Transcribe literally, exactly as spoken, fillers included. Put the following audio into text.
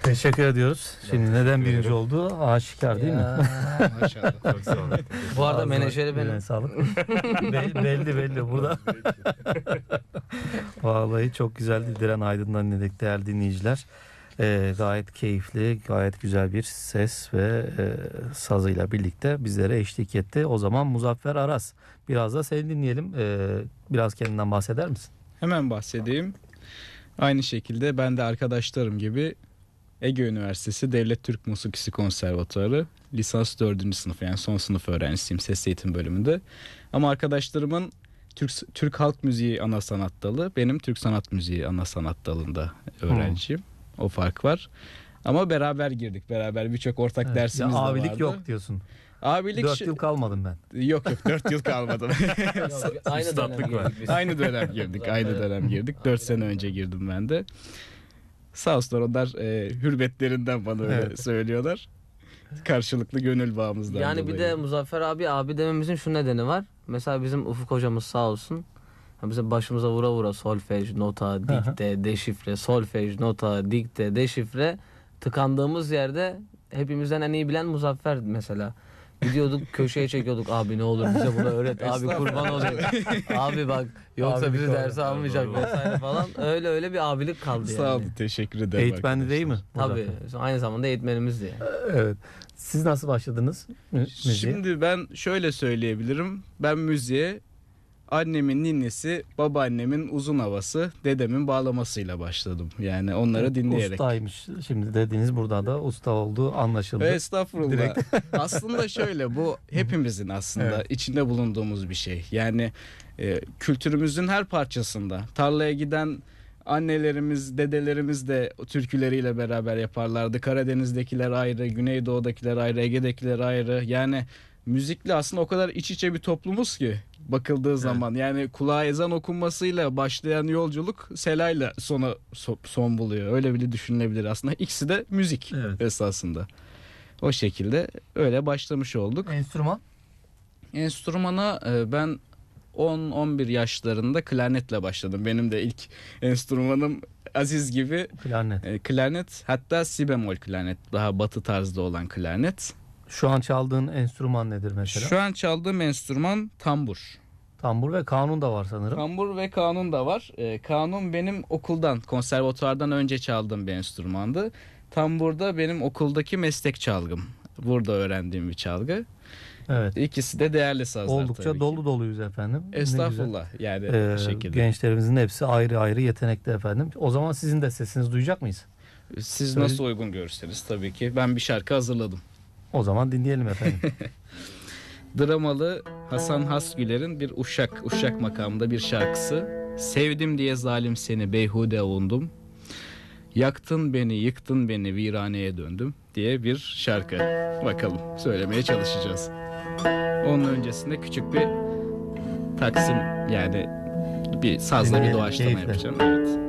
Teşekkür ediyoruz. Şimdi neden birinci oldu? Aşikar değil mi? Maşallah. Çok sağ olun. Bu arada menajeri benim. Eline sağlık. Be- belli belli burada. Vallahi çok güzel. Diren Aydın'dan dinledik değerli dinleyiciler. Ee, gayet keyifli, gayet güzel bir ses ve e, sazıyla birlikte bizlere eşlik etti. O zaman Muzaffer Aras, biraz da seni dinleyelim. Ee, biraz kendinden bahseder misin? Hemen bahsedeyim. Aynı şekilde ben de arkadaşlarım gibi Ege Üniversitesi Devlet Türk Musikisi Konservatuarı lisans dördüncü sınıf, yani son sınıf öğrencisiyim ses eğitim bölümünde. Ama arkadaşlarımın Türk, Türk Halk Müziği ana sanat dalı, benim Türk Sanat Müziği ana sanat dalında öğrenciyim. Hmm. O fark var. Ama beraber girdik. Beraber birçok ortak evet, dersimiz de vardı. Abilik yok diyorsun. Abilik dört şu... yıl kalmadım ben. Yok yok dört yıl kalmadım. Yok, aynı dönem girdik biz. Aynı dönem girdik. Aynı dönem girdik. dört sene önce girdim ben de. Sağ olsunlar onlar e, hürmetlerinden bana öyle evet. söylüyorlar. Karşılıklı gönül bağımızdan yani dolayı. Bir de Muzaffer abi abi dememizin şu nedeni var. Mesela bizim Ufuk hocamız sağ olsun. Bize başımıza vura vura solfej, nota, dikte, deşifre, solfej, nota, dikte, deşifre. Tıkandığımız yerde hepimizden en iyi bilen Muzaffer mesela. Gidiyorduk köşeye çekiyorduk, abi ne olur bize bunu öğret, abi kurban olayım. Abi bak yoksa bizi derse almayacak vesaire falan. Öyle öyle bir abilik kaldı yani. Sağ olun, teşekkür ederim. Eğitmendi değil mi? Tabii aynı zamanda eğitmenimizdi yani. Evet. Siz nasıl başladınız müziğe? Şimdi ben şöyle söyleyebilirim. Ben müziğe annemin ninnisi, babaannemin uzun havası, dedemin bağlamasıyla başladım. Yani onları dinleyerek. Ustaymış. Şimdi dediğiniz burada da usta olduğu anlaşıldı. Estağfurullah. Aslında şöyle, bu hepimizin aslında evet. içinde bulunduğumuz bir şey. Yani e, kültürümüzün her parçasında. Tarlaya giden annelerimiz, dedelerimiz de türküleriyle beraber yaparlardı. Karadeniz'dekiler ayrı, Güneydoğu'dakiler ayrı, Ege'dekiler ayrı. Yani müzikle aslında o kadar iç içe bir toplumuz ki bakıldığı evet. zaman. Yani kulağa ezan okunmasıyla başlayan yolculuk selayla sona so, son buluyor. Öyle bile düşünülebilir aslında. İkisi de müzik evet. esasında. O şekilde öyle başlamış olduk. Enstrüman? Enstrümana ben on on bir yaşlarında klarnetle başladım. Benim de ilk enstrümanım Aziz gibi klarnet. E, klarnet, hatta si bemol klarnet, daha batı tarzda olan klarnet. Şu an çaldığın enstrüman nedir mesela? Şu an çaldığım enstrüman tambur. Tambur ve kanun da var sanırım. Tambur ve kanun da var. E, kanun benim okuldan, konservatuvardan önce çaldığım bir enstrümandı. Tambur da benim okuldaki meslek çalgım. Burada öğrendiğim bir çalgı. Evet. İkisi de değerli sazlar. Oldukça dolu doluyuz efendim. Estağfurullah. Yani ee, şekilde. Gençlerimizin hepsi ayrı ayrı yetenekli efendim. O zaman sizin de sesinizi duyacak mıyız? Siz Söyle. Nasıl uygun görürseniz tabii ki. Ben bir şarkı hazırladım. O zaman dinleyelim efendim. Dramalı Hasan Hasgüler'in bir uşak, uşak makamında bir şarkısı. Sevdim diye zalim seni beyhude avundum. Yaktın beni, yıktın beni, viraneye döndüm diye bir şarkı. Bakalım, söylemeye çalışacağız. Onun öncesinde küçük bir taksim, yani bir sazla bir doğaçlama yapacağım. Evet.